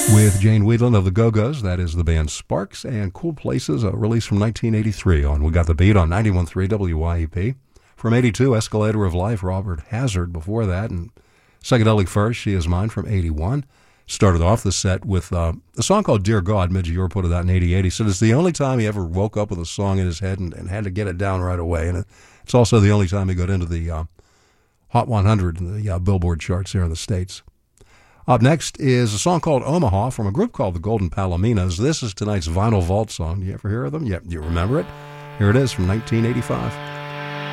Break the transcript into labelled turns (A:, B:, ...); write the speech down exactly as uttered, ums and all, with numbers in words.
A: With Jane Whelan of the Go-Go's, that is the band Sparks, and Cool Places, a release from nineteen eighty-three on We Got the Beat on ninety-one point three W Y E P. From eighty-two, Escalator of Life, Robert Hazard before that, and Psychedelic First, She Is Mine from eighty-one. Started off the set with uh, a song called Dear God. Midge Ure put it out in eighty-eight. He said it's the only time he ever woke up with a song in his head and, and had to get it down right away. And it, it's also the only time he got into the uh, Hot one hundred in the uh, Billboard charts here in the States. Up next is a song called Omaha from a group called the Golden Palominas. This is tonight's Vinyl Vault song. You ever hear of them? Yeah, you remember it? Here it is from nineteen eighty-five.